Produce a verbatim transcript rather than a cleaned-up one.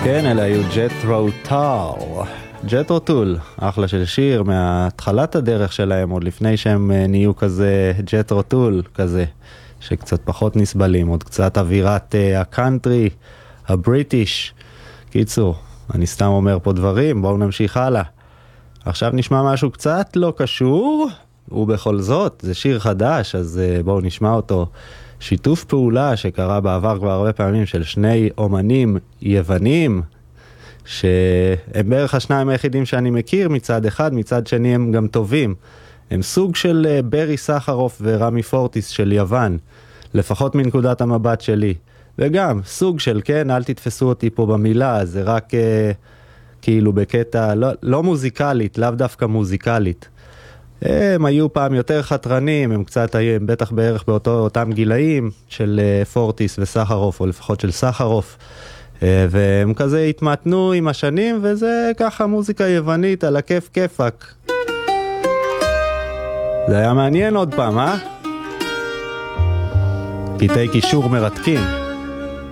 כן, אלה היו ג'ת'רו טול. ג'ת'רו טול, אחלה של שיר מהתחלת הדרך שלהם, עוד לפני שהם נהיו כזה ג'ת'רו טול כזה, שקצת פחות נסבלים, עוד קצת אווירת uh, הקאנטרי, הבריטיש. קיצור, אני סתם אומר פה דברים, בואו נמשיך הלאה. עכשיו נשמע משהו קצת לא קשור, ובכל זאת, זה שיר חדש, אז uh, בואו נשמע אותו. שיתוף פעולה שקרה בעבר כבר הרבה פעמים של שני אומנים יוונים, שהם בערך השניים היחידים שאני מכיר מצד אחד, מצד שני הם גם טובים. הם סוג של ברי סחרוף ורמי פורטיס של יוון, לפחות מנקודת המבט שלי. וגם סוג של, כן, אל תתפסו אותי פה במילה, זה רק אה, כאילו בקטע לא, לא מוזיקלית, לאו דווקא מוזיקלית. הם היו פעם יותר חתרנים, הם קצת היו, הם בטח בערך באותם גילאים של פורטיס וסחרוף, או לפחות של סחרוף, והם כזה התמתנו עם השנים, וזה ככה מוזיקה יוונית על הכיף כיפק. זה היה מעניין עוד פעם, אה? קטעי קישור מרתקים.